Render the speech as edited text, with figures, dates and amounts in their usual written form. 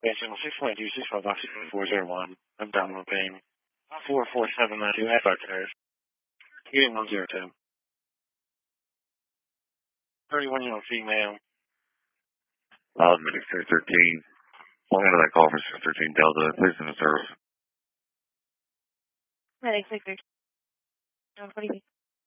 Channel 692 Box 401. I'm Donald Payne. 44792 at Barclays. Unit 102. 31-year-old female. Medic 613. What kind of that call for 613 Delta? Please in the service. Medic 613. What do you mean?